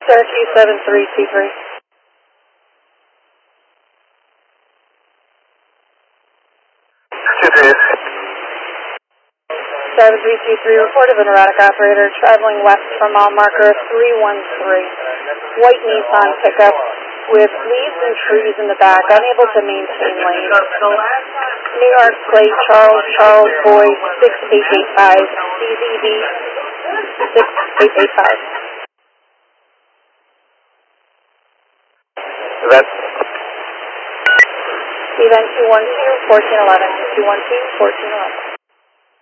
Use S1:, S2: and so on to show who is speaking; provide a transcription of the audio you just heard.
S1: Syracuse 7323. 7323, report of an erratic operator traveling west from mile marker 313. White Nissan pickup with leaves and trees in the back, unable to maintain lane. New York plate Charles Boy 6885, CZB 6885.
S2: Event.
S1: Event 212, 1411. 212, 1411.